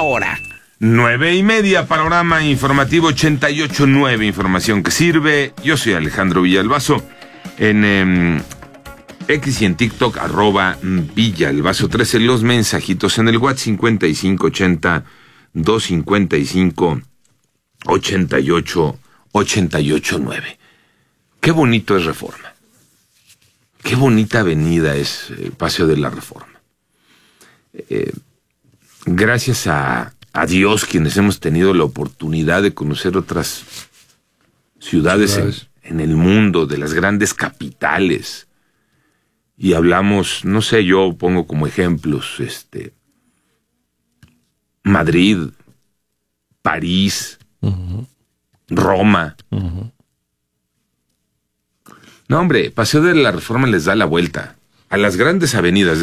hora. 9:30, panorama informativo 88.9, información que sirve. Yo soy Alejandro Villalbazo. En X y en TikTok, @Villalbazo13. Los mensajitos en el WhatsApp 5580-255-88-9. Qué bonito es Reforma. Qué bonita avenida es Paseo de la Reforma. Gracias a Dios, quienes hemos tenido la oportunidad de conocer otras ciudades en el mundo, de las grandes capitales, y hablamos, no sé, yo pongo como ejemplos, Madrid, París, Roma. No, hombre, Paseo de la Reforma les da la vuelta a las grandes avenidas.